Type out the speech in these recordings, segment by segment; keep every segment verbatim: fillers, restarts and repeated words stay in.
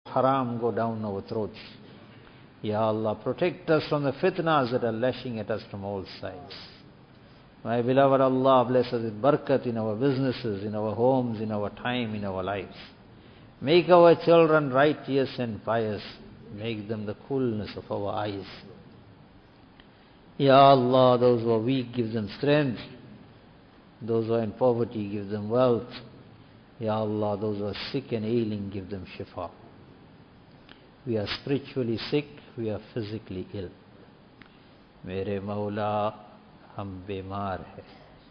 haram go down our throats. Ya Allah, protect us from the fitnas that are lashing at us from all sides. My beloved Allah, bless us with barakat in our businesses, in our homes, in our time, in our lives. Make our children righteous and pious. Make them the coolness of our eyes. Ya Allah, those who are weak, give them strength. Those who are in poverty, give them wealth. Ya Allah, those who are sick and ailing, give them shifa. We are spiritually sick, we are physically ill. Mere Mawla, hum bemar hai.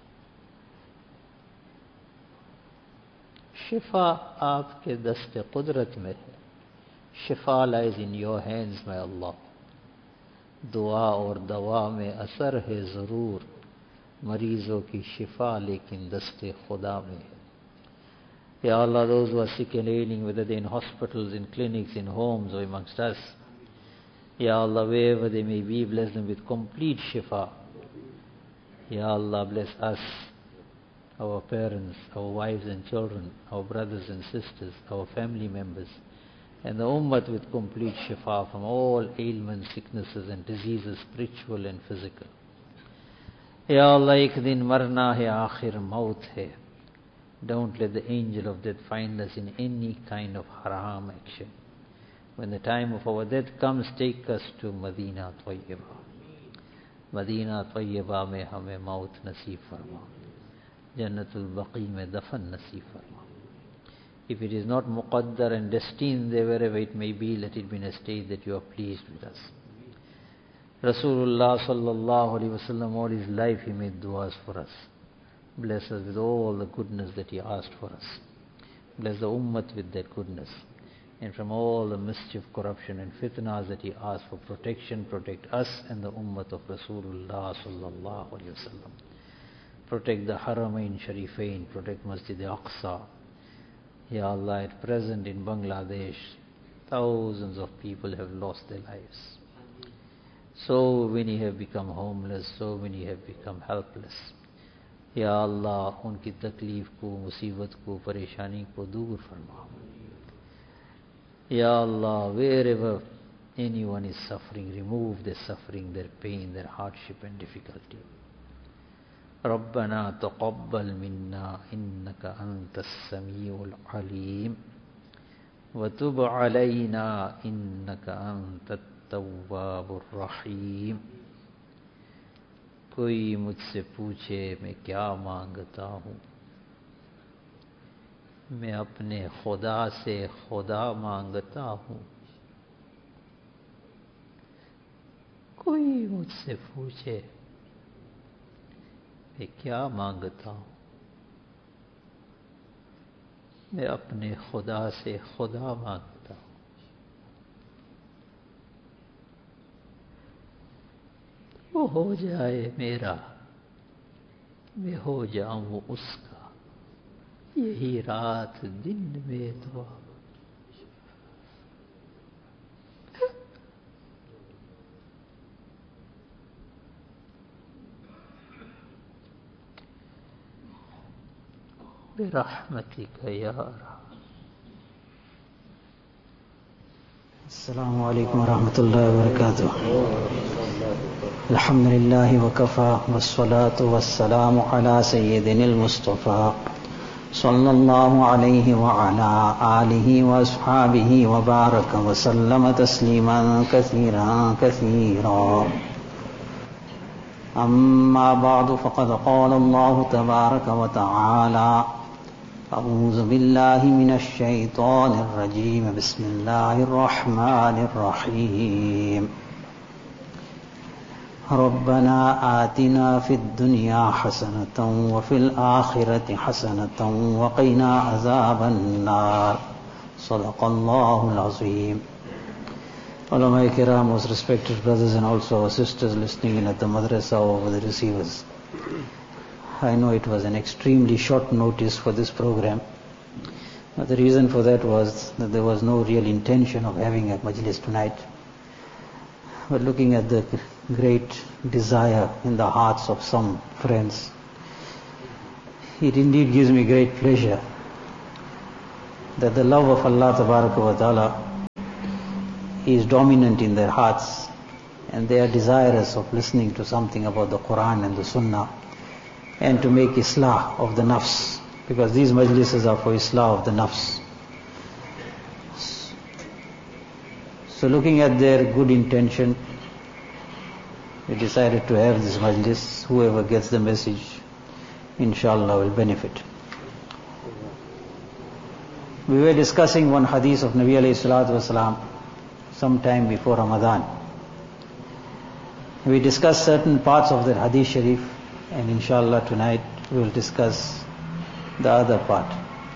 Shifa aapke daste qudrat mein hai. Shifa lies in your hands, my Allah. Dua aur dawa mein asar hai zarur. Mareezon ki shifa lekin daste khuda mein hai. Ya Allah, those who are sick and ailing, whether they're in hospitals, in clinics, in homes, or amongst us, Ya Allah, wherever they may be, bless them with complete shifa. Ya Allah, bless us, our parents, our wives and children, our brothers and sisters, our family members, and the ummah with complete shifa from all ailments, sicknesses and diseases, spiritual and physical. Ya Allah, ek din marna hai, aakhir maut hai. Don't let the angel of death find us in any kind of haram action. When the time of our death comes, take us to Madina Tayyibah. Madina Tayyibah mein hame maut naseeb farma. Jannatul Baqi mein dafan naseeb farma. If it is not muqaddar and destined there, wherever it may be, let it be in a state that you are pleased with us. Rasulullah sallallahu alaihi wasallam, all his life he made du'as for us. Bless us with all the goodness that he asked for us. Bless the ummah with that goodness. And from all the mischief, corruption and fitnas that he asked for protection, protect us and the ummah of Rasulullah sallallahu alaihi wasallam. Protect the Haramain Sharifain, protect Masjid Aqsa. Ya Allah, at present in Bangladesh, thousands of people have lost their lives. So many have become homeless, so many have become helpless. Ya Allah, unki takleef ko, musibat ko, pareshani ko dur farma. Ya Allah, wherever anyone is suffering, remove their suffering, their pain, their hardship and difficulty. Rabbana taqabbal minna innaka antas samiul alim wa tub alayna innaka antat tawwabur rahim. कोई मुझसे पूछे मैं क्या मांगता हूँ, मैं अपने खुदा से खुदा मांगता हूँ. कोई मुझसे पूछे मैं क्या मांगता हूँ, मैं अपने खुदा से खुदा मांगता हूँ. वो हो जाए मेरा, मैं हो जाऊं उसका, यही रात दिन में दुआ. बिरहमतिक या रहमान. अस्सलामु अलैकुम वरहमतुल्लाहि वबरकातुह. अल्हम्दुलिल्लाहि वकफा वस्सलातु वस्सलामु अला सय्यिदिल मुस्तफा सल्लल्लाहु अलैहि व अला आलिहि व अस्हाबिहि व बारक व सल्लम तस्लीमान कसीरा कसीरा. अम्मा बादु फक़द क़ाल अल्लाहु तबारक व तआला अऊज़ु बिल्लाहि मिनश शैतानिर रजीम. बिस्मिल्लाहिर रहमानिर रहीम. रब्बना आतिना फिद दुनिया हसनतन व फिल आखिरति हसनतन व क़िना अज़ाबन नार. सदक़ल्लाहुल अज़ीम. Ulama Kiram, most respected brothers and also our sisters listening in at the madrasa or over the receivers. I know it was an extremely short notice for this program. But the reason for that was that there was no real intention of having a majlis tonight. But looking at the great desire in the hearts of some friends, it indeed gives me great pleasure that the love of Allah Tabaraka wa Ta'ala is dominant in their hearts, and they are desirous of listening to something about the Quran and the Sunnah, and to make islah of the nafs, because these majlises are for islah of the nafs. So looking at their good intention, we decided to have this majlis. Whoever gets the message, inshallah, will benefit. We were discussing one hadith of Nabi alayhi salatu wasalam sometime before Ramadan. We discussed certain parts of the hadith sharif, and inshallah tonight we will discuss the other part.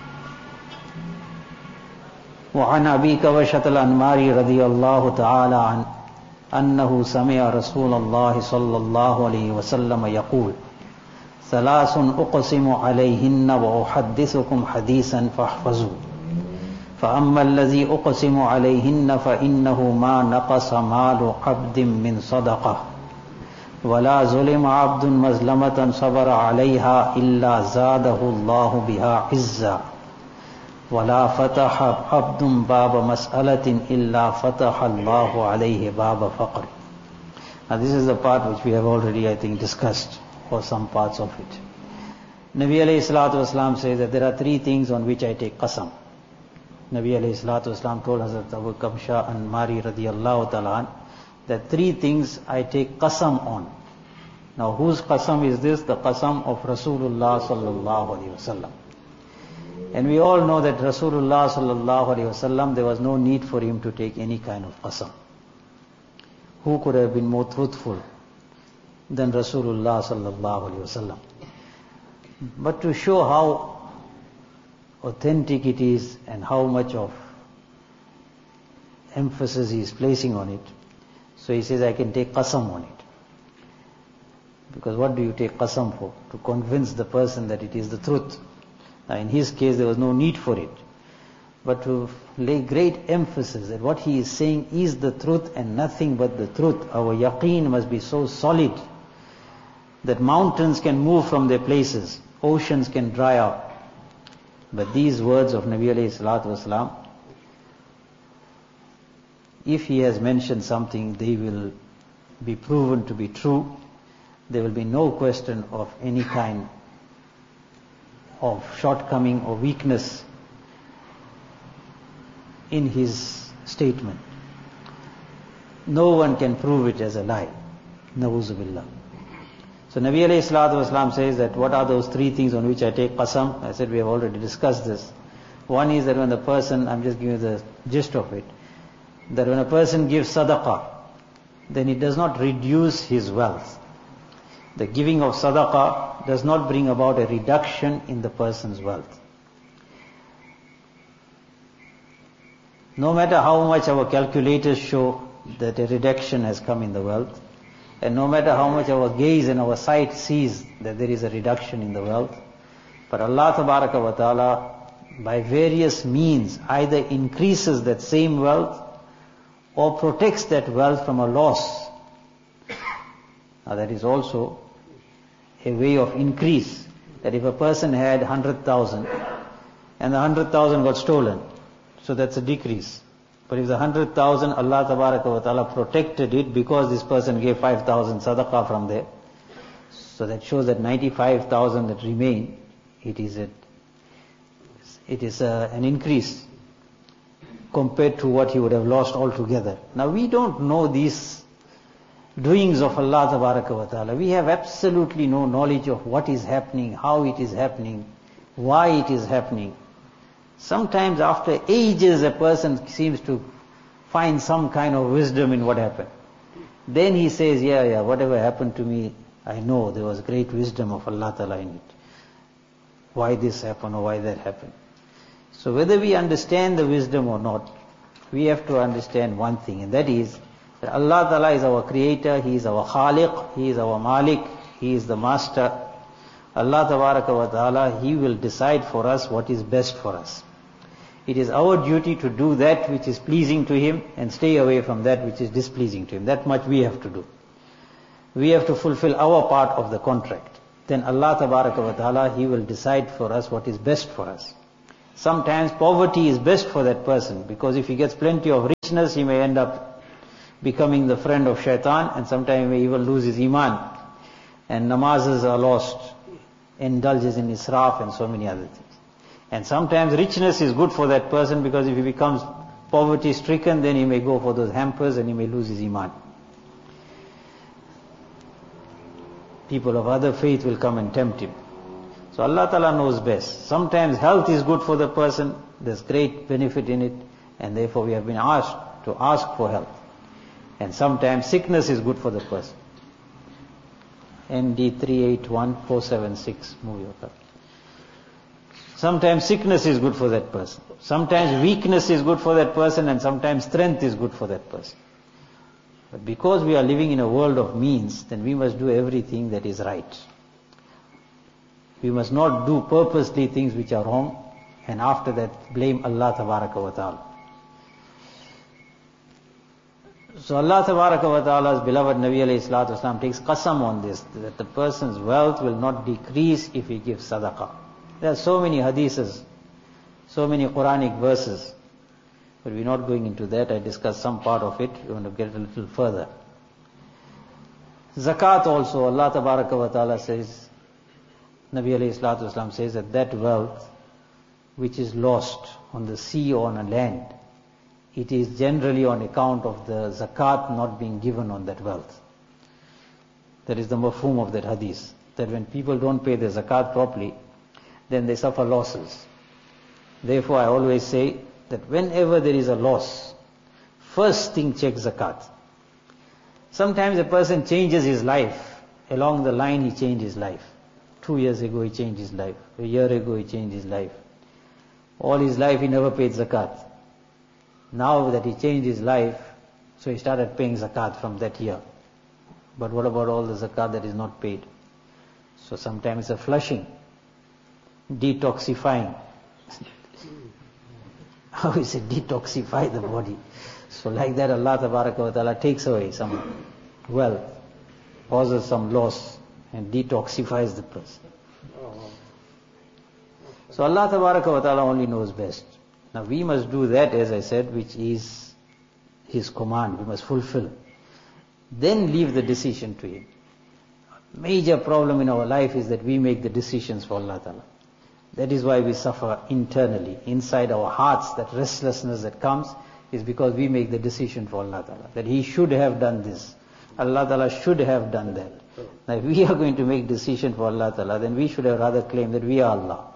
وعن أبي كبشة الأنماري رضي الله تعالى عنه أنه سمع رسول الله صلى الله عليه وسلم يقول ثلاث أقسم عليهن وأحدثكم حديثا فاحفظوا فأما الذي أقسم عليهن فإنه ما نقص مال عبد من صدقة ولا ظلم عبد مظلمة صبر عليها إلا زاده الله بها عزا ولا فتح عبد باب مسألة إلا فتح الله عليه باب فقر. Now this is the part which we have already, I think, discussed, or some parts of it. Nabi alayhi salatu wasalam says that there are three things on which I take qasam. Nabi alayhi salatu wasalam told Hazrat Abu Kabsha and Mari radiyallahu ta'ala that three things I take qasam on. Now whose qasam is this? The qasam of Rasulullah sallallahu alayhi wasallam. And we all know that Rasulullah sallallahu alayhi wasallam, there was no need for him to take any kind of qasam. Who could have been more truthful than Rasulullah sallallahu alayhi wasallam? But to show how authentic it is and how much of emphasis he is placing on it, so he says, I can take qasam on it. Because what do you take qasam for? To convince the person that it is the truth. Now in his case there was no need for it, but to lay great emphasis that what he is saying is the truth and nothing but the truth. Our yaqeen must be so solid that mountains can move from their places, oceans can dry up. But these words of Nabi alayhi salatu wasalam, if he has mentioned something, they will be proven to be true. There will be no question of any kind of shortcoming or weakness in his statement. No one can prove it as a lie. Na'udhu billah. So Nabi alayhi salatu wasalam says that what are those three things on which I take qasam? I said we have already discussed this. One is that when the person, I'm just giving you the gist of it, that when a person gives sadaqah, then it does not reduce his wealth. The giving of sadaqah does not bring about a reduction in the person's wealth. No matter how much our calculators show that a reduction has come in the wealth, and no matter how much our gaze and our sight sees that there is a reduction in the wealth, but Allah Tabaraka wa Ta'ala by various means either increases that same wealth or protects that wealth from a loss. Now that is also a way of increase. That if a person had one hundred thousand and the one hundred thousand got stolen, so that's a decrease. But if the one hundred thousand, Allah Tabaraka wa Ta'ala protected it because this person gave five thousand sadaqah from there, so that shows that ninety-five thousand that remain, it is a, it is a, an increase compared to what he would have lost altogether. Now we don't know these doings of Allah Tabaraka wa Ta'ala. We have absolutely no knowledge of what is happening, how it is happening, why it is happening. Sometimes after ages a person seems to find some kind of wisdom in what happened. Then he says, yeah, yeah, whatever happened to me, I know there was great wisdom of Allah Ta'ala in it. Why this happened or why that happened. So whether we understand the wisdom or not, we have to understand one thing, and that is that Allah Ta'ala is our creator, He is our Khaliq, He is our Malik, He is the Master. Allah Tabaraka wa Ta'ala, He will decide for us what is best for us. It is our duty to do that which is pleasing to Him and stay away from that which is displeasing to Him. That much we have to do. We have to fulfill our part of the contract. Then Allah Tabaraka wa Ta'ala, He will decide for us what is best for us. Sometimes poverty is best for that person, because if he gets plenty of richness, he may end up becoming the friend of shaitan, and sometimes he may even lose his iman. And namazes are lost, indulges in israf and so many other things. And sometimes richness is good for that person, because if he becomes poverty stricken, then he may go for those hampers and he may lose his iman. People of other faith will come and tempt him. So Allah Ta'ala knows best. Sometimes health is good for the person, there's great benefit in it, and therefore we have been asked to ask for health. And sometimes sickness is good for the person. N D three eight one four seven six, move your cup. Sometimes sickness is good for that person. Sometimes weakness is good for that person, and sometimes strength is good for that person. But because we are living in a world of means, then we must do everything that is right. We must not do purposely things which are wrong, and after that blame Allah Tabaraka wa Ta'ala. So Allah Tabaraka wa Ta'ala's beloved Nabi alayhi salatu wasalam takes qasam on this, that the person's wealth will not decrease if he gives sadaqah. There are so many hadiths, so many Quranic verses, but we're not going into that. I discussed some part of it. We want to get a little further. Zakat also, Allah Tabaraka wa Ta'ala says, Nabi alayhi salatu wasalam says that that wealth which is lost on the sea or on a land, it is generally on account of the zakat not being given on that wealth. That is the mafhum of that hadith. That when people don't pay their zakat properly, then they suffer losses. Therefore I always say that whenever there is a loss, first thing check zakat. Sometimes a person changes his life. Along the line he changed his life. Two years ago he changed his life. A year ago he changed his life. All his life he never paid zakat. Now that he changed his life, so he started paying zakat from that year. But what about all the zakat that is not paid? So sometimes it's a flushing, detoxifying. How is it detoxify the body? So like that Allah Tabaraka wa Ta'ala takes away some wealth, causes some loss, and detoxifies the person. So Allah Tabaraka wa Ta'ala only knows best. Now we must do that, as I said, which is His command. We must fulfill. Then leave the decision to Him. Major problem in our life is that we make the decisions for Allah Ta'ala. That is why we suffer internally. Inside our hearts, that restlessness that comes is because we make the decision for Allah Ta'ala. That He should have done this. Allah Ta'ala should have done that. Now if we are going to make decision for Allah Ta'ala, then we should have rather claimed that we are Allah.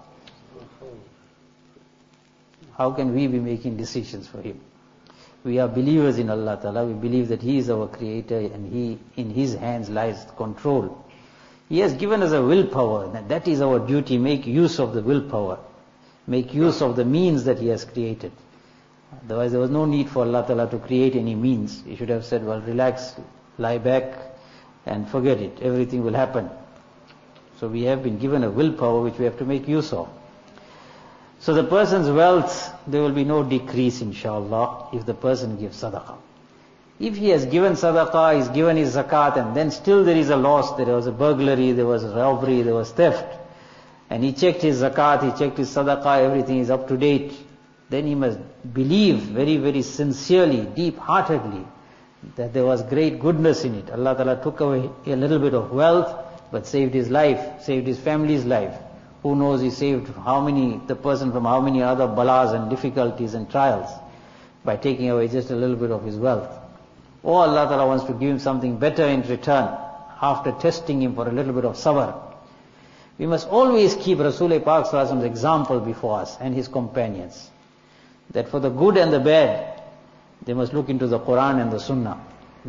How can we be making decisions for Him? We are believers in Allah Ta'ala. We believe that He is our creator and He, in His hands lies control. He has given us a willpower, and that is our duty. Make use of the willpower. Make use of the means that He has created. Otherwise there was no need for Allah Ta'ala to create any means. He should have said, well, relax, lie back and forget it. Everything will happen. So we have been given a willpower which we have to make use of. So the person's wealth, there will be no decrease, inshallah, if the person gives sadaqah. If he has given sadaqah, he's given his zakat, and then still there is a loss, there was a burglary, there was a robbery, there was theft, and he checked his zakat, he checked his sadaqah, everything is up to date, then he must believe very, very sincerely, deep-heartedly, that there was great goodness in it. Allah Ta'ala took away a little bit of wealth, but saved his life, saved his family's life. Who knows, he saved how many, the person from how many other balas and difficulties and trials by taking away just a little bit of his wealth. Or Allah Ta'ala wants to give him something better in return after testing him for a little bit of sabr. We must always keep Rasul-e Pak Sallallahu Alaihi Wasallam's example before us and his companions. That for the good and the bad, they must look into the Quran and the Sunnah.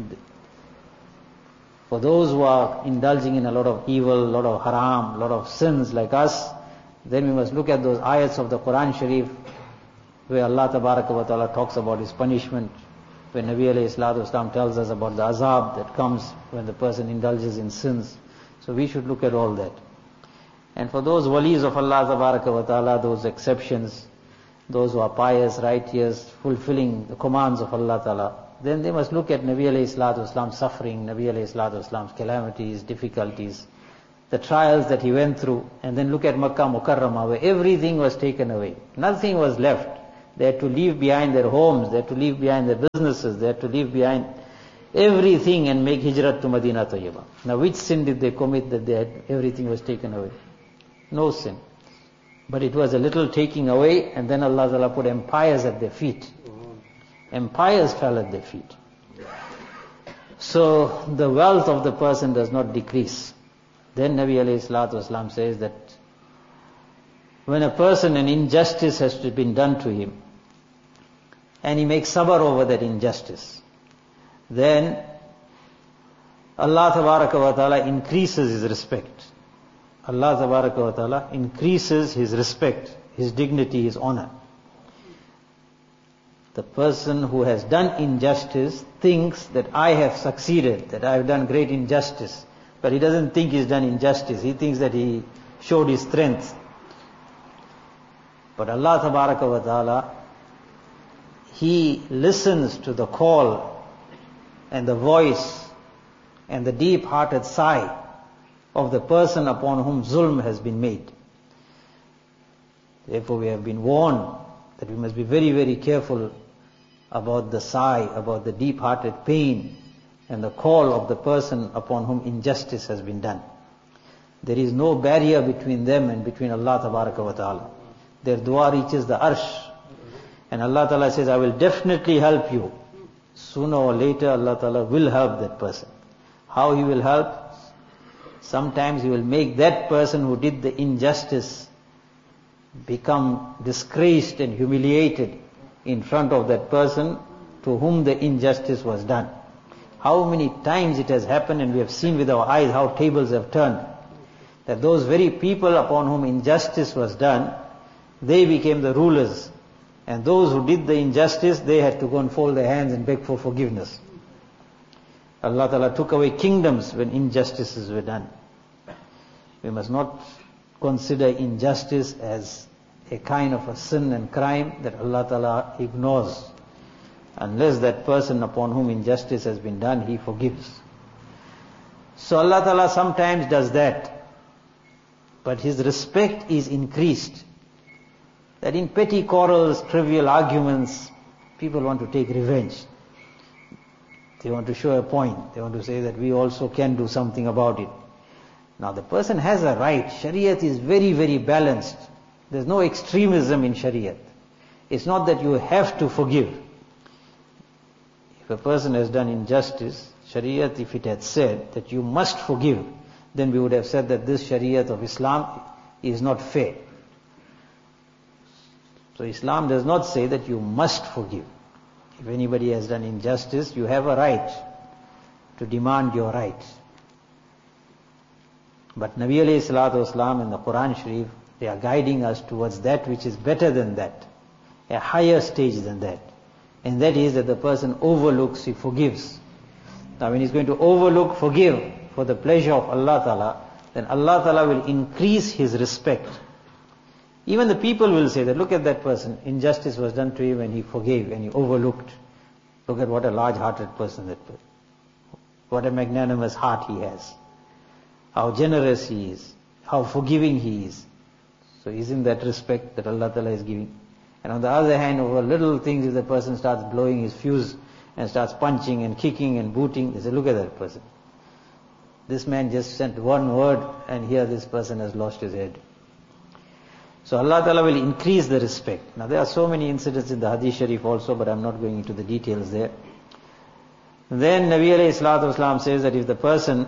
For those who are indulging in a lot of evil, a lot of haram, a lot of sins like us, then we must look at those ayats of the Quran Sharif where Allah Tabaraka wa Ta'ala talks about His punishment, where Nabi alayhi salatu wasalam tells us about the azab that comes when the person indulges in sins. So we should look at all that. And for those walis of Allah Tabaraka wa Ta'ala, those exceptions, those who are pious, righteous, fulfilling the commands of Allah Ta'ala, then they must look at Nabi alayhi salatu wasalam's suffering, Nabi alayhi salatu wasalam's calamities, difficulties, the trials that he went through, and then look at Makkah Mukarramah, where everything was taken away. Nothing was left. They had to leave behind their homes, they had to leave behind their businesses, they had to leave behind everything and make hijrat to Madinah Tayyibah. Now which sin did they commit that they had, everything was taken away? No sin. But it was a little taking away, and then Allah Ta'ala put empires at their feet. Empires fell at their feet. So the wealth of the person does not decrease. Then Nabi alayhi salatu wasalam says that when a person, an injustice has been done to him, and he makes sabr over that injustice, then Allah Tabaraka wa Ta'ala increases his respect. Allah Tabaraka wa Ta'ala increases his respect, his dignity, his honor. The person who has done injustice thinks that I have succeeded, that I have done great injustice. But he doesn't think he's done injustice. He thinks that he showed his strength. But Allah Tabaraka wa Ta'ala, He listens to the call and the voice and the deep-hearted sigh of the person upon whom zulm has been made. Therefore we have been warned that we must be very, very careful about the sigh, about the deep-hearted pain and the call of the person upon whom injustice has been done. There is no barrier between them and between Allah Tabaraka wa Ta'ala. Their dua reaches the arsh. And Allah Ta'ala says, I will definitely help you. Sooner or later Allah Ta'ala will help that person. How He will help? Sometimes He will make that person who did the injustice become disgraced and humiliated in front of that person to whom the injustice was done. How many times it has happened, and we have seen with our eyes how tables have turned. That those very people upon whom injustice was done, they became the rulers. And those who did the injustice, they had to go and fold their hands and beg for forgiveness. Allah Ta'ala took away kingdoms when injustices were done. We must not consider injustice as a kind of a sin and crime that Allah Ta'ala ignores. Unless that person upon whom injustice has been done, He forgives. So Allah Ta'ala sometimes does that. But His respect is increased. That in petty quarrels, trivial arguments, people want to take revenge. They want to show a point. They want to say that we also can do something about it. Now the person has a right. Shariat is very, very balanced. There's no extremism in Shariat. It's not that you have to forgive. If a person has done injustice, Shariat, if it had said that you must forgive, then we would have said that this Shariat of Islam is not fair. So Islam does not say that you must forgive. If anybody has done injustice, you have a right to demand your right. But Nabi alayhi salatu wasalam in the Quran Sharif, they are guiding us towards that which is better than that, a higher stage than that. And that is that the person overlooks, he forgives. Now when he's going to overlook, forgive for the pleasure of Allah Ta'ala, then Allah Ta'ala will increase his respect. Even the people will say that, look at that person, injustice was done to him and he forgave and he overlooked. Look at what a large-hearted person that person. What a magnanimous heart he has. How generous he is. How forgiving he is. So isn't that respect that Allah Ta'ala is giving? And on the other hand, over little things, if the person starts blowing his fuse and starts punching and kicking and booting, they say, look at that person. This man just sent one word and here this person has lost his head. So Allah Ta'ala will increase the respect. Now there are so many incidents in the Hadith Sharif also, but I'm not going into the details there. Then Nabi alayhi salatu wasalam says that if the person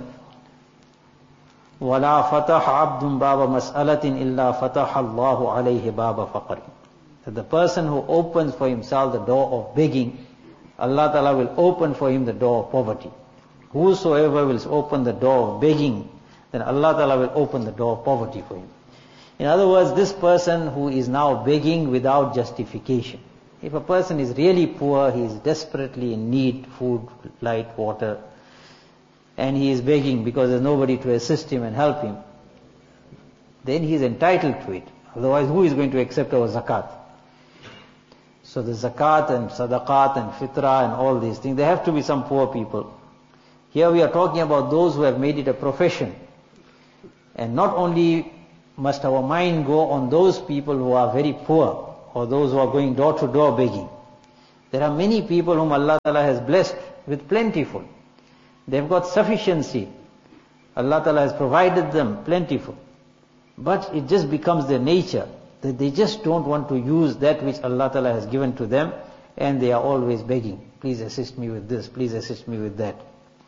وَلَا فَتَحَ عَبْدٌ بَابَ مَسْأَلَةٍ إِلَّا فَتَحَ اللَّهُ عَلَيْهِ بَابَ فَقْرٍ. That the person who opens for himself the door of begging, Allah Ta'ala will open for him the door of poverty. Whosoever will open the door of begging, then Allah Ta'ala will open the door of poverty for him. In other words, this person who is now begging without justification. If a person is really poor, he is desperately in need, food, light, water, and he is begging because there is nobody to assist him and help him, then he is entitled to it. Otherwise, who is going to accept our zakat? So the zakat and sadaqat and fitrah and all these things, there have to be some poor people. Here we are talking about those who have made it a profession And not only must our mind go on those people who are very poor, or those who are going door to door begging. There are many people whom Allah Ta'ala has blessed with plentiful. They've got sufficiency. Allah Ta'ala has provided them plentiful. But it just becomes their nature that they just don't want to use that which Allah Ta'ala has given to them, and they are always begging, please assist me with this, please assist me with that.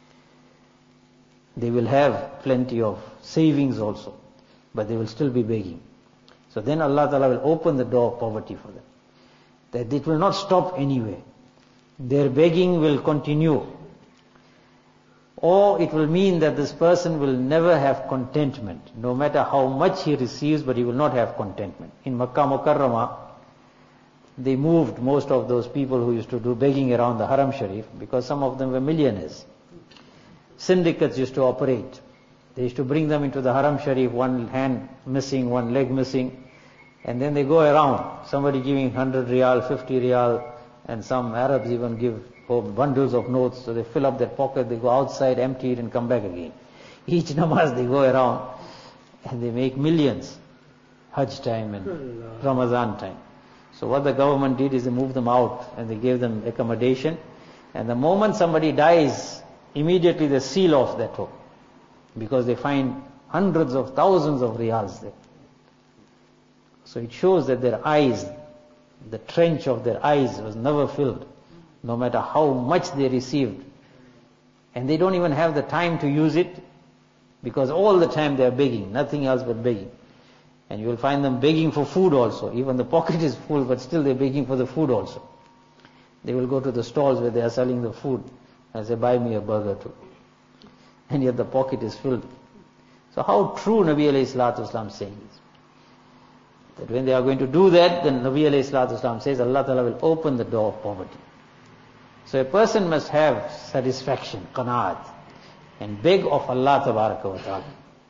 They will have plenty of savings also, but they will still be begging. So then Allah Ta'ala will open the door of poverty for them. That it will not stop anywhere. Their begging will continue. Or it will mean that this person will never have contentment. No matter how much he receives, but he will not have contentment. In Makkah Mukarramah, they moved most of those people who used to do begging around the Haram Sharif, because some of them were millionaires. Syndicates used to operate. They used to bring them into the Haram Sharif, one hand missing, one leg missing, and then they go around, somebody giving one hundred riyal, fifty riyal, and some Arabs even give bundles of notes, so they fill up their pocket, they go outside, empty it and come back again. Each namaz they go around, and they make millions, Hajj time and Ramadan time. So what the government did is they moved them out, and they gave them accommodation, and the moment somebody dies, immediately they seal off that home, because they find hundreds of thousands of riyals there. So it shows that their eyes, the trench of their eyes was never filled, no matter how much they received. And they don't even have the time to use it, because all the time they are begging, nothing else but begging. And you will find them begging for food also. Even the pocket is full, but still they are begging for the food also. They will go to the stalls where they are selling the food and say, buy me a burger too. And yet the pocket is filled. So how true Nabi alayhi salatu wasalam is saying this? That when they are going to do that, then Nabi alayhi salatu wasalam says, Allah Ta'ala will open the door of poverty. So a person must have satisfaction, qanaat, and beg of Allah Tabaraka wa Ta'ala.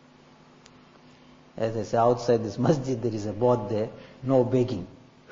As I say, outside this masjid there is a board there, no begging.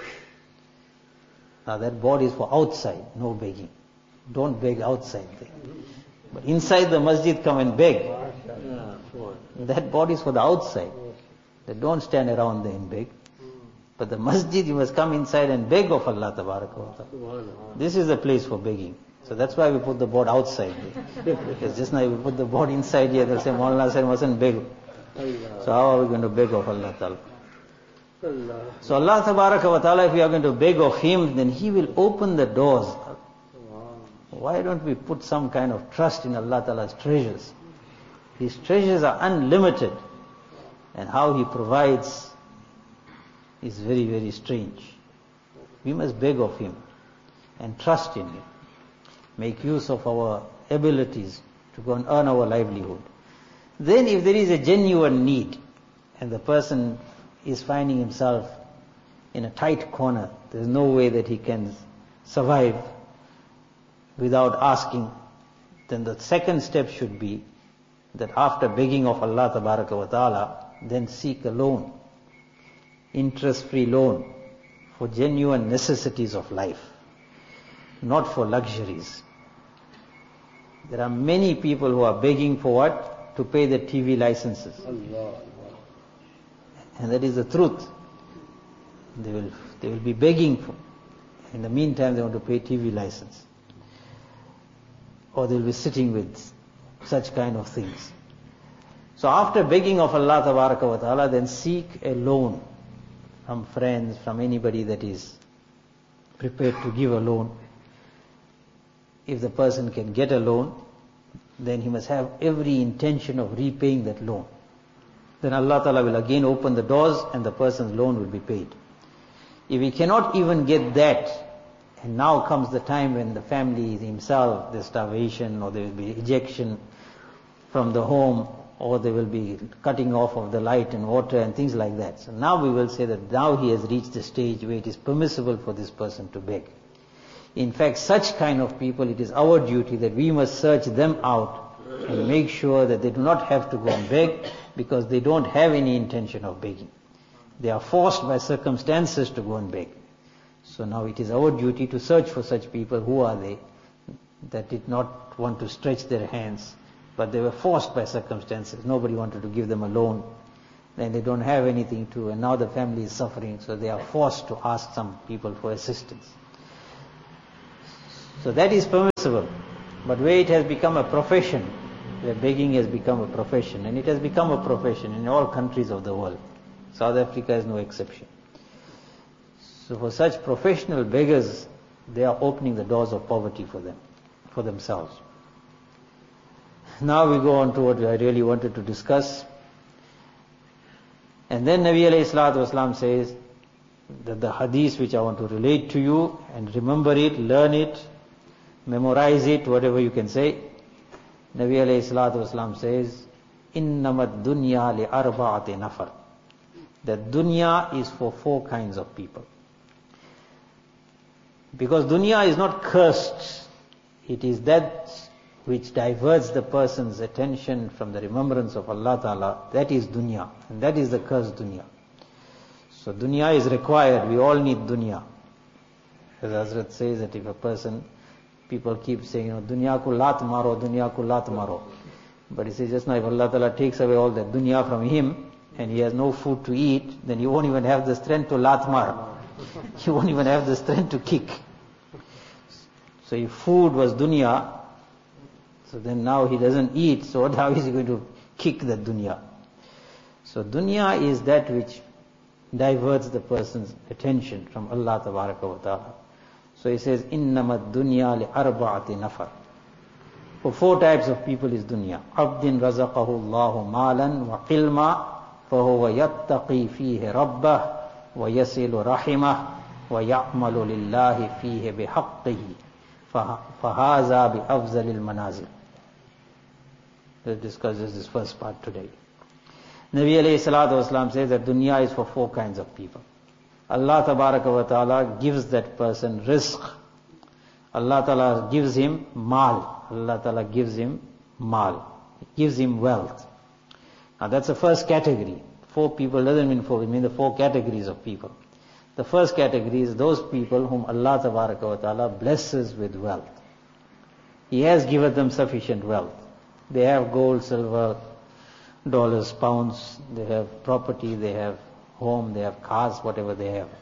Now that board is for outside, no begging. Don't beg outside there. But inside the masjid come and beg. That board is for the outside. They don't stand around there and beg. But the masjid, you must come inside and beg of Allah Tabaraka wa Ta'ala. This is the place for begging. So that's why we put the board outside there. Because just now we put the board inside here, they'll say, Maulana said mustn't beg. So how are we going to beg of Allah Ta'ala? So Allah Tabaraka wa Ta'ala, if we are going to beg of Him, then He will open the doors. Why don't we put some kind of trust in Allah Ta'ala's treasures? His treasures are unlimited. And how He provides is very, very strange. We must beg of Him and trust in Him. Make use of our abilities to go and earn our livelihood. Then if there is a genuine need and the person is finding himself in a tight corner, there is no way that he can survive without asking, then the second step should be that after begging of Allah Tabaraka wa Ta'ala, then seek a loan. Interest-free loan for genuine necessities of life, not for luxuries. There are many people who are begging for what? To pay their T V licenses. And that is the truth. They will, they will be begging for. In the meantime, they want to pay T V license. Or they will be sitting with such kind of things. So after begging of Allah Tabaraka wa Ta'ala, then seek a loan from friends, from anybody that is prepared to give a loan. If the person can get a loan, then he must have every intention of repaying that loan. Then Allah Ta'ala will again open the doors and the person's loan will be paid. If he cannot even get that, and now comes the time when the family himself, there's starvation, or there will be ejection from the home, or they will be cutting off of the light and water and things like that. So now we will say that now he has reached the stage where it is permissible for this person to beg. In fact, such kind of people, it is our duty that we must search them out and make sure that they do not have to go and beg, because they don't have any intention of begging. They are forced by circumstances to go and beg. So now it is our duty to search for such people. Who are they? That did not want to stretch their hands but they were forced by circumstances. Nobody wanted to give them a loan. Then they don't have anything to, and now the family is suffering, so they are forced to ask some people for assistance. So that is permissible. But where it has become a profession, where begging has become a profession, and it has become a profession in all countries of the world. South Africa is no exception. So for such professional beggars, they are opening the doors of poverty for them, for themselves. Now we go on to what I really wanted to discuss. And then Nabi alayhi salatu wasalam says that the hadith which I want to relate to you, and remember it, learn it, memorize it, whatever you can say. Nabi alayhi salatu wasalam says, Innamad dunya li arba'ati nafar. That dunya is for four kinds of people. Because dunya is not cursed. It is that which diverts the person's attention from the remembrance of Allah Ta'ala. That is dunya. And that is the cursed dunya. So dunya is required. We all need dunya. As Hazrat says that if a person, people keep saying, you know, dunya ko lat maro, dunya ko lat maro. But he says just now, if Allah Ta'ala takes away all that dunya from him, and he has no food to eat, then he won't even have the strength to lat mar. He won't even have the strength to kick. So if food was dunya, so then now he doesn't eat, so how is he going to kick the dunya? So dunya is that which diverts the person's attention from Allah Tabaraka wa Ta'ala. So he says, Innamad dunya li arba'ati nafar. For four types of people is dunya. Abdin razaqahu Allahu malan wa ilma, fahuwa yattaqi fihi rabbah, wa yasilu rahimah, wa ya'malu lillahi fihi bihaqqihi. Fahaza bi afzalil manazil. Let's discuss this first part today. Nabi alayhi salatu wasalam says that dunya is for four kinds of people. Allah tabaraka wa ta'ala gives that person rizq. Allah ta'ala gives him mal. Allah ta'ala gives him mal. He gives him wealth. Now that's the first category. Four people doesn't mean four, it means the four categories of people. The first category is those people whom Allah tabaraka wa ta'ala blesses with wealth. He has given them sufficient wealth. They have gold, silver, dollars, pounds, they have property, they have home, they have cars, whatever they have.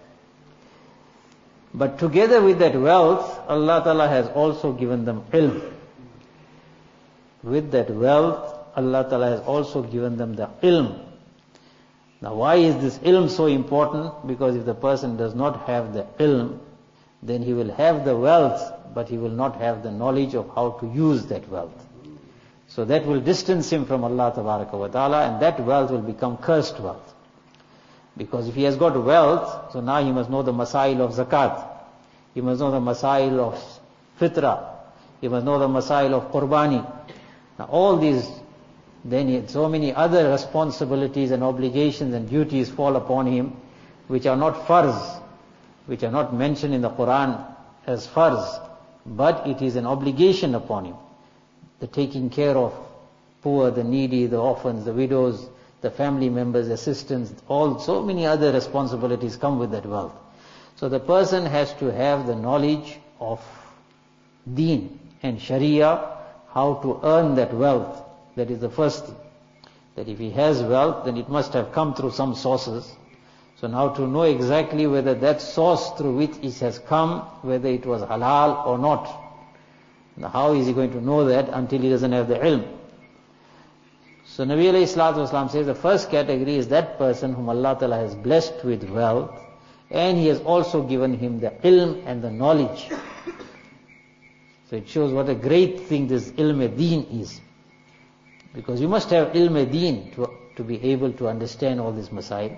But together with that wealth, Allah Ta'ala has also given them ilm. With that wealth, Allah Ta'ala has also given them the ilm. Now why is this ilm so important? Because if the person does not have the ilm, then he will have the wealth, but he will not have the knowledge of how to use that wealth. So that will distance him from Allah Tabaraka wa Ta'ala, and that wealth will become cursed wealth. Because if he has got wealth, so now he must know the masail of zakat. He must know the masail of fitra. He must know the masail of qurbani. Now all these, then he, so many other responsibilities and obligations and duties fall upon him, which are not farz, which are not mentioned in the Quran as farz, but it is an obligation upon him. The taking care of poor, the needy, the orphans, the widows, the family members, assistants, all, so many other responsibilities come with that wealth. So the person has to have the knowledge of deen and sharia, how to earn that wealth. That is the first thing. That if he has wealth, then it must have come through some sources. So now to know exactly whether that source through which it has come, whether it was halal or not. Now how is he going to know that until he doesn't have the ilm? So Nabi alayhi salatu wasalam says the first category is that person whom Allah Ta'ala has blessed with wealth, and he has also given him the ilm and the knowledge. So it shows what a great thing this ilm-e-deen is. Because you must have ilm-e-deen to, to be able to understand all this masail.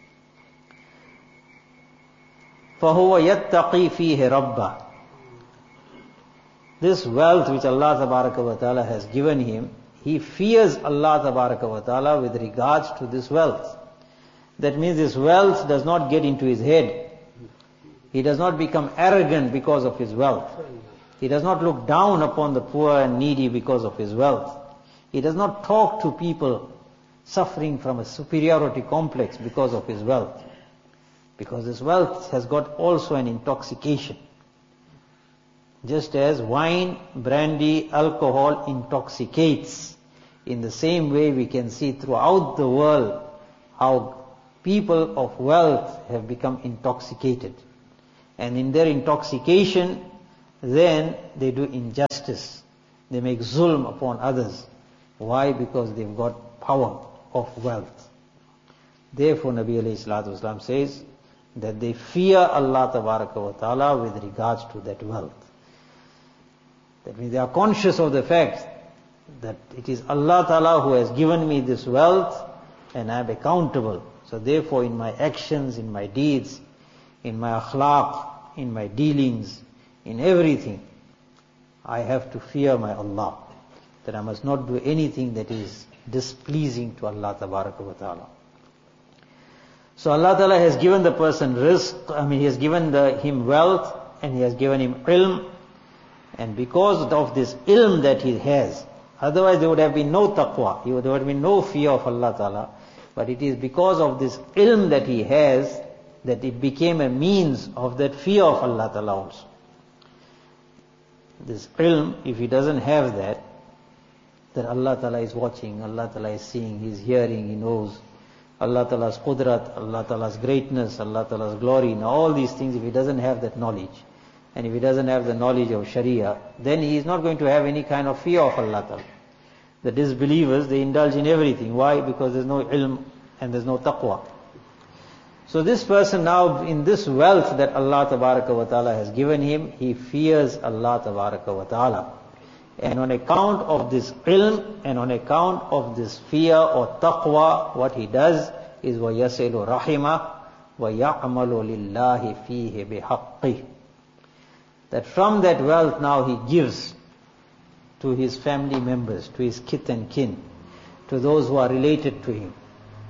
فَهُوَ يَتَّقِي فِيهِ رَبَّهِ. This wealth which Allah Tabaraka wa Ta'ala has given him, he fears Allah Tabaraka wa Ta'ala with regards to this wealth. That means this wealth does not get into his head. He does not become arrogant because of his wealth. He does not look down upon the poor and needy because of his wealth. He does not talk to people suffering from a superiority complex because of his wealth. Because this wealth has got also an intoxication. Just as wine, brandy, alcohol intoxicates, In the same way, we can see throughout the world how people of wealth have become intoxicated. And in their intoxication, then they do injustice. They make zulm upon others. Why? Because they've got power of wealth. Therefore, Nabi alayhi salatu wasalam says that they fear Allah tabaraka wa ta'ala with regards to that wealth. That means they are conscious of the fact that it is Allah ta'ala who has given me this wealth and I am accountable. So therefore, in my actions, in my deeds, in my akhlaq, in my dealings, in everything, I have to fear my Allah. That I must not do anything that is displeasing to Allah tabaraka wa ta'ala. So Allah ta'ala has given the person rizq, I mean He has given the, him wealth, and He has given him ilm. And because of this ilm that he has, otherwise there would have been no taqwa, there would have been no fear of Allah ta'ala. But it is because of this ilm that he has that it became a means of that fear of Allah ta'ala also. This ilm, if he doesn't have that, that Allah ta'ala is watching, Allah ta'ala is seeing, He is hearing, He knows, Allah ta'ala's qudrat, Allah ta'ala's greatness, Allah ta'ala's glory, now all these things, if he doesn't have that knowledge, and if he doesn't have the knowledge of Sharia, then he is not going to have any kind of fear of Allah ta'ala. The disbelievers, they indulge in everything. Why? Because there's no ilm and there's no taqwa. So this person now, in this wealth that Allah tabaraka wa ta'ala has given him, he fears Allah tabaraka wa ta'ala. And on account of this ilm and on account of this fear or taqwa, what he does is وَيَسِلُ رَحِمَهُ وَيَعْمَلُ لِلَّهِ فِيهِ بِحَقِّهِ. That from that wealth now he gives to his family members, to his kith and kin, to those who are related to him.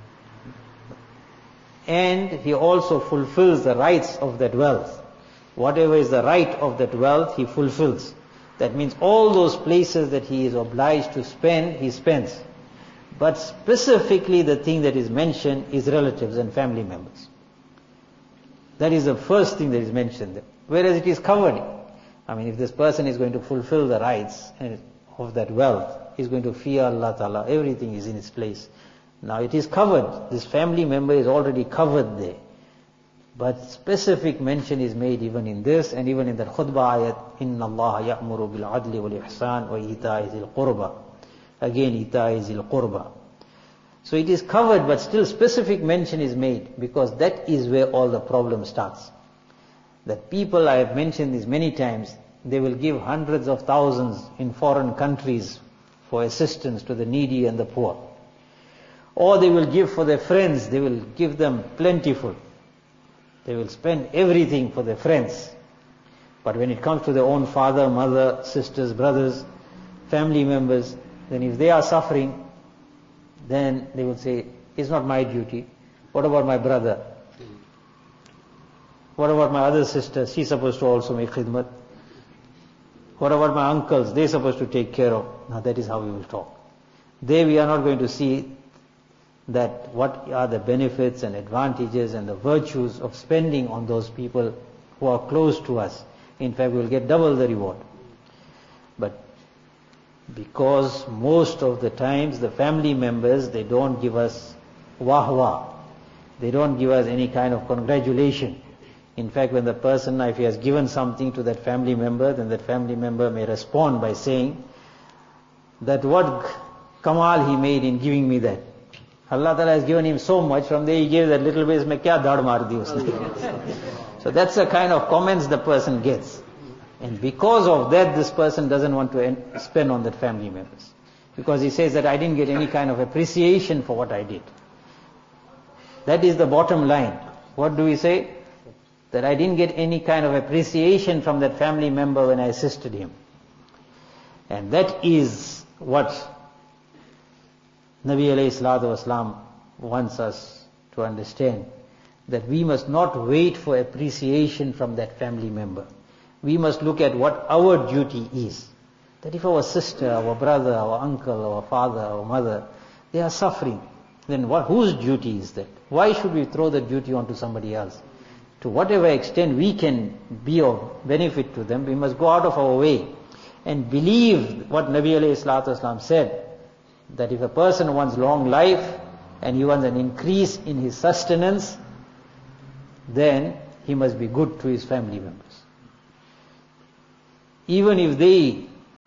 And he also fulfills the rights of that wealth. Whatever is the right of that wealth, he fulfills. That means all those places that he is obliged to spend, he spends. But specifically the thing that is mentioned is relatives and family members. That is the first thing that is mentioned there. Whereas it is covered. I mean, if this person is going to fulfill the rights of that wealth, he is going to fear Allah Ta'ala, everything is in its place. Now it is covered. This family member is already covered there. But specific mention is made even in this, and even in that khutbah ayat, إِنَّ اللَّهَ يَأْمُرُ بِالْعَدْلِ وَالْإِحْسَانِ وَإِيتَاءِ ذِي الْقُرْبَى. Again, إِيتَاءِ ذِي الْقُرْبَى. So it is covered, but still specific mention is made, because that is where all the problem starts. That people, I have mentioned this many times, they will give hundreds of thousands in foreign countries for assistance to the needy and the poor. Or they will give for their friends, they will give them plentiful. They will spend everything for their friends. But when it comes to their own father, mother, sisters, brothers, family members, then if they are suffering, then they will say, it's not my duty. What about my brother? What about my other sister? She's supposed to also make khidmat. What about my uncles? They're supposed to take care of. Now that is how we will talk. There we are not going to see that what are the benefits and advantages and the virtues of spending on those people who are close to us. In fact, we will get double the reward. But because most of the times the family members, they don't give us wah-wah. They don't give us any kind of congratulation. In fact, when the person, if he has given something to that family member, then that family member may respond by saying that what kamal he made in giving me that. Allah Ta'ala has given him so much, from there he gave that little bit, mein kya dad maar di usne. So that's the kind of comments the person gets. And because of that, this person doesn't want to spend on that family members. Because he says that I didn't get any kind of appreciation for what I did. That is the bottom line. What do we say? That I didn't get any kind of appreciation from that family member when I assisted him. And that is what Nabi alayhi salatu wasalam wants us to understand. That we must not wait for appreciation from that family member. We must look at what our duty is. That if our sister, our brother, our uncle, our father, our mother, they are suffering, then what, whose duty is that? Why should we throw the duty onto somebody else? To whatever extent we can be of benefit to them, we must go out of our way and believe what Nabi alayhi salatu wasalam said, that if a person wants long life and he wants an increase in his sustenance, then he must be good to his family members. Even if they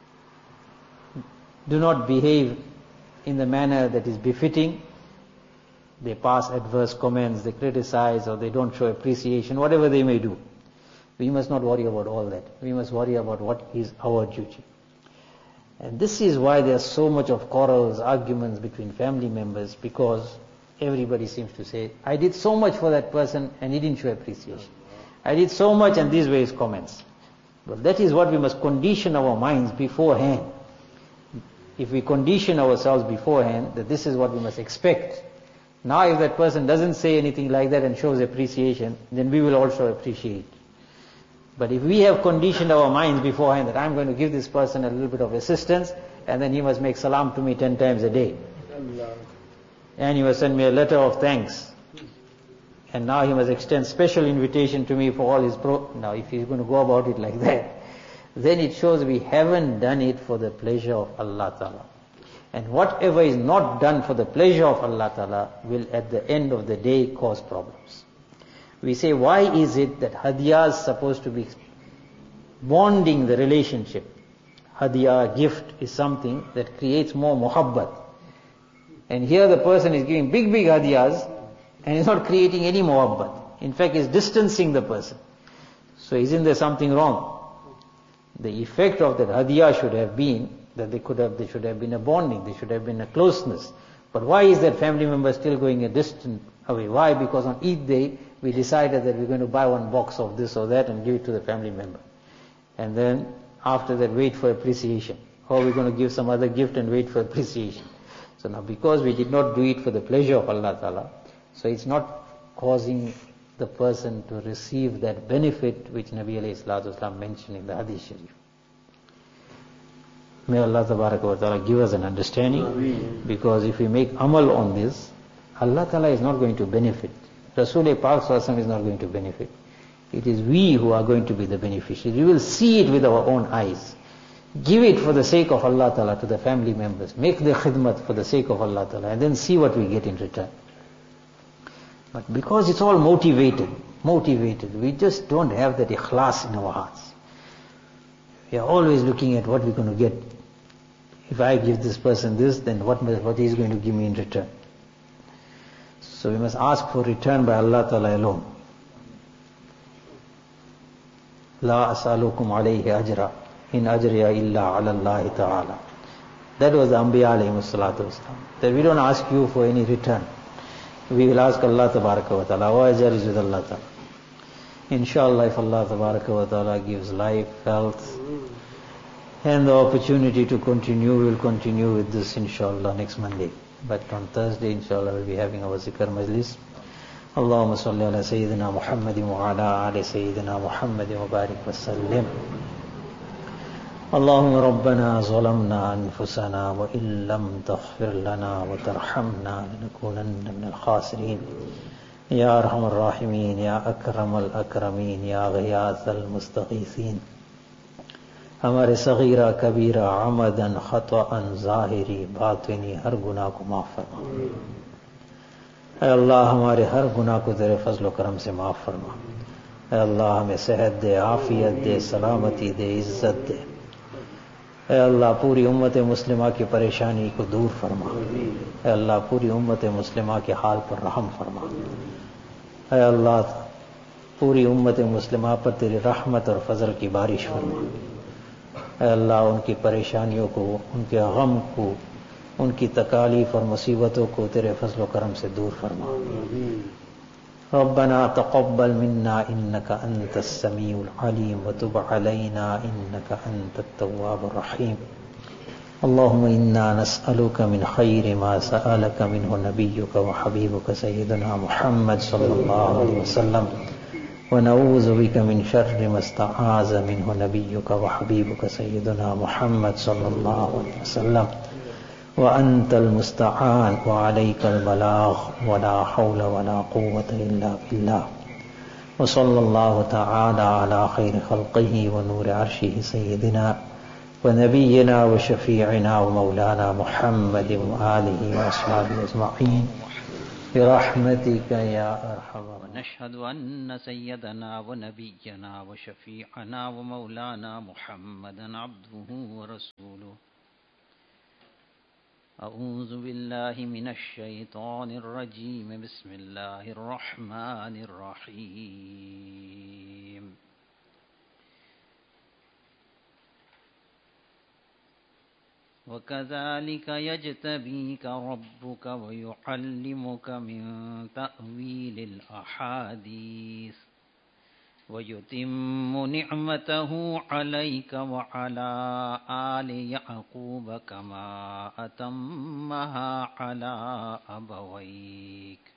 do not behave in the manner that is befitting, they pass adverse comments, they criticize, or they don't show appreciation, whatever they may do, we must not worry about all that. We must worry about what is our duty. And this is why there's so much of quarrels, arguments between family members, because everybody seems to say, I did so much for that person and he didn't show appreciation. I did so much and these were his comments. But that is what we must condition our minds beforehand. If we condition ourselves beforehand that this is what we must expect, now if that person doesn't say anything like that and shows appreciation, then we will also appreciate. But if we have conditioned our minds beforehand that I'm going to give this person a little bit of assistance, and then he must make salam to me ten times a day, and he must send me a letter of thanks, and now he must extend special invitation to me for all his pro... Now if he's going to go about it like that, then it shows we haven't done it for the pleasure of Allah Ta'ala. And whatever is not done for the pleasure of Allah Ta'ala will at the end of the day cause problems. We say, why is it that hadiyah is supposed to be bonding the relationship? Hadiyah, gift, is something that creates more muhabbat. And here the person is giving big, big hadiyahs and is not creating any muhabbat. In fact, is distancing the person. So isn't there something wrong? The effect of that hadiyah should have been that they could have, there should have been a bonding, there should have been a closeness. But why is that family member still going a distant away? Why? Because on Eid day, we decided that we're going to buy one box of this or that and give it to the family member. And then after that, wait for appreciation. Or we're going to give some other gift and wait for appreciation. So now because we did not do it for the pleasure of Allah Ta'ala, so it's not causing the person to receive that benefit which Nabi alayhi salatu wasalam mentioned in the Hadith Sharif. May Allah wa ta'ala give us an understanding. Ameen. Because if we make amal on this, Allah Ta'ala is not going to benefit. Rasul Pak Sallallahu is not going to benefit. It is we who are going to be the beneficiaries. We will see it with our own eyes. Give it for the sake of Allah Ta'ala to the family members. Make the khidmat for the sake of Allah Ta'ala, and then see what we get in return. But because it's all motivated, motivated, we just don't have that ikhlas in our hearts. We are always looking at what we're going to get. If I give this person this, then what, what he is going to give me in return. So we must ask for return by Allah Ta'ala alone. La as'alukum alayhi ajra, in ajriya illa ala Allah Ta'ala. That was the Anbiya alayhi salatu wasalam. That we don't ask you for any return. We will ask Allah Tabaraka wa Ta'ala. Our ajr is with Allah Ta'ala. Inshallah, if Allah Tabaraka wa Ta'ala gives life, health, and the opportunity to continue, we'll continue with this inshallah next Monday. But on Thursday, inshallah, we'll be having our zikr majlis. Allahumma salli ala Sayyidina Muhammadin wa ala ali Sayyidina Muhammadin wa barik wa sallim. اللهم ربنا ظلمنا أنفسنا وإن لم تغفر لنا وترحمنا لنكونن من الخاسرين يا أرحم الراحمين يا أكرم الأكرمين يا غياث المستغيثين हमारे सगीरा कबीरा आमदन खतअन ज़ाहिरी बातिनी हर गुनाह को माफ़ फरमा। ऐ अल्लाह हमारे हर गुनाह को तेरे फजल करम से माफ़ फरमा। ऐ अल्लाह हमें सेहत दे, आफियत दे, सलामती दे, इज्जत दे। ऐ अल्लाह पूरी उम्मत मुस्लिमा की परेशानी को दूर फरमा। ऐ अल्लाह पूरी उम्मत मुस्लिमा के हाल पर रहम फरमा। ऐ अल्लाह पूरी उम्मत मुस्लिमा पर तेरी रहमत और फजल की बारिश फरमा। ऐ अल्लाह उनकी परेशानियों को, उनके गम को, उनकी तकालीफ और मुसीबतों को तेरे फजल करम से दूर फरमा। रब्बना तक़ब्बल मिन्ना इन्नका अंतस समीउल अलीम व तुब अलैना इन्नका अंतत तव्वाबुर रहीम। अल्लाहुम्मा इन्ना नस्अलुका मिन खैरि मा सअलका मिन्हु नबियुका व हबीबुका सय्यिदुना मुहम्मद सल्लल्लाहु अलैहि वसल्लम व नऊज़ु बिका मिन शर्रि मा इस्तआज़ मिन्हु नबियुका व हबीबुका सय्यिदुना मुहम्मद सल्लल्लाहु अलैहि वसल्लम व अंतल मुस्तआन व अलैकल बलाग व ला हौला व ला कुव्वता इल्ला बिल्लाह व सल्लल्लाहु तआला अला खैरि खल्क़िही व नूरि अर्शिही सय्यिदिना व नबीना व शफीअना व मौलाना मुहम्मद व आलिहि व अस्हाबिहि अजमईन बिरहमतिका या अरहम। नशहदु अन्न सय्यदना व नबिय्यना व शफीअना व मौलाना मुहम्मदन अब्दुहु व रसूलुहु। अऊज़ु बिल्लाहि मिनश शैतानिर रजीम। बिस्मिल्लाहिर रहमानिर रहीम। वकज़ालिक यज्तबीक रब्बुक व युअल्लिमुक मिन तअवीलिल अहादीस व युतिम्मु निअमतहु अलैक व अला आलि यअक़ूब कमा अतम्महा अला अबवैक